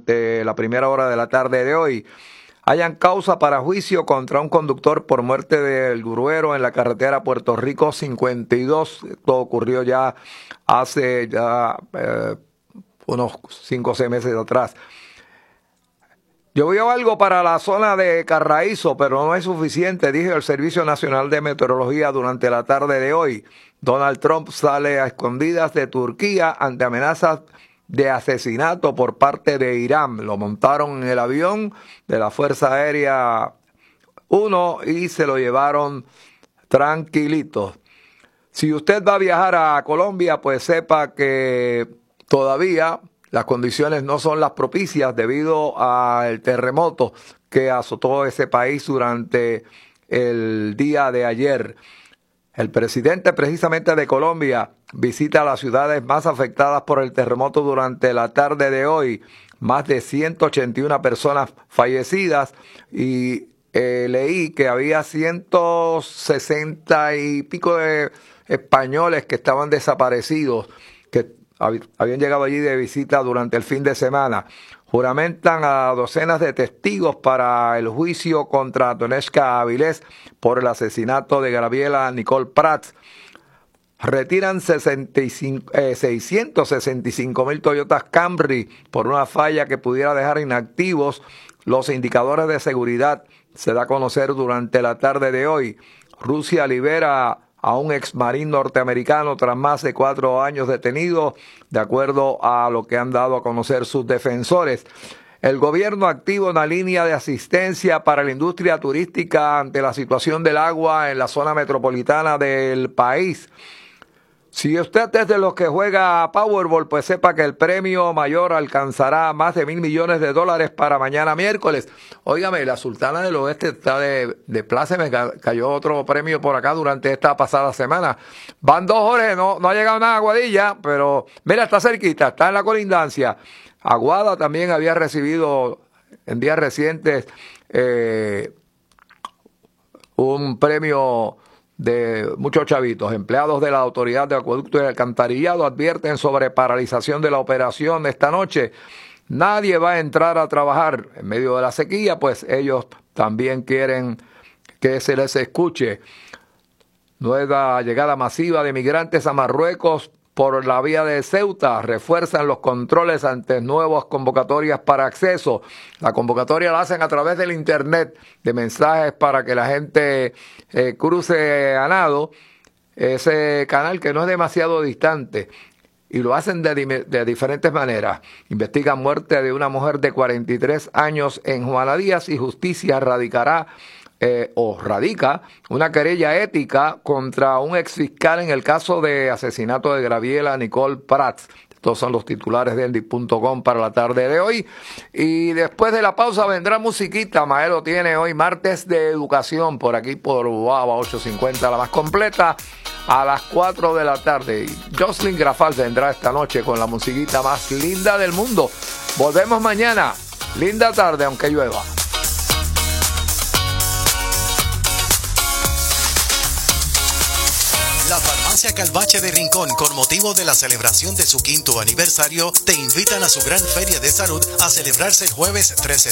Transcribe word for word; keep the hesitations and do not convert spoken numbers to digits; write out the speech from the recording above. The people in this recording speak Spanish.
durante la primera hora de la tarde de hoy. Hayan causa para juicio contra un conductor por muerte del gruero en la carretera Puerto Rico cincuenta y dos. Esto ocurrió ya hace ya eh, unos cinco o seis meses atrás. Llovió algo para la zona de Carraízo, pero no es suficiente, dijo el Servicio Nacional de Meteorología durante la tarde de hoy. Donald Trump sale a escondidas de Turquía ante amenazas de asesinato por parte de Irán. Lo montaron en el avión de la Fuerza Aérea uno y se lo llevaron tranquilito. Si usted va a viajar a Colombia, pues sepa que todavía las condiciones no son las propicias debido al terremoto que azotó ese país durante el día de ayer. El presidente precisamente de Colombia visita las ciudades más afectadas por el terremoto durante la tarde de hoy. Más de ciento ochenta y una personas fallecidas y eh, leí que había ciento sesenta y pico de españoles que estaban desaparecidos, que habían llegado allí de visita durante el fin de semana. Juramentan a docenas de testigos para el juicio contra Donesca Avilés por el asesinato de Gabriela Nicole Prats. Retiran sesenta y cinco, eh, seiscientos sesenta y cinco mil Toyotas Camry por una falla que pudiera dejar inactivos los indicadores de seguridad. Se da a conocer durante la tarde de hoy. Rusia libera a un exmarín norteamericano tras más de cuatro años detenido, de acuerdo a lo que han dado a conocer sus defensores. El gobierno activa una línea de asistencia para la industria turística ante la situación del agua en la zona metropolitana del país. Si usted es de los que juega Powerball, pues sepa que el premio mayor alcanzará más de mil millones de dólares para mañana miércoles. Óigame, la Sultana del Oeste está de, de pláceme, cayó otro premio por acá durante esta pasada semana. Van dos, Jorge, no, no ha llegado nada a Aguadilla, pero mira, está cerquita, está en la colindancia. Aguada también había recibido en días recientes eh, un premio de muchos chavitos. Empleados de la Autoridad de Acueducto y Alcantarillado advierten sobre paralización de la operación esta noche. Nadie va a entrar a trabajar en medio de la sequía, pues ellos también quieren que se les escuche. Nueva llegada masiva de migrantes a Marruecos por la vía de Ceuta. Refuerzan los controles ante nuevas convocatorias para acceso. La convocatoria la hacen a través del internet, de mensajes para que la gente eh, cruce a nado ese canal que no es demasiado distante. Y lo hacen de, de diferentes maneras. Investigan muerte de una mujer de cuarenta y tres años en Juana Díaz y justicia radicará Eh, o radica una querella ética contra un exfiscal en el caso de asesinato de Gabriela Nicole Prats. Estos son los titulares de Endy punto com para la tarde de hoy. Y después de la pausa vendrá musiquita. Maelo tiene hoy martes de educación por aquí por Guava ochocientos cincuenta, la más completa, a las cuatro de la tarde. Y Jocelyn Grafal vendrá esta noche con la musiquita más linda del mundo. Volvemos mañana. Linda tarde, aunque llueva. La Farmacia Calvache de Rincón, con motivo de la celebración de su quinto aniversario, te invitan a su gran feria de salud a celebrarse el jueves trece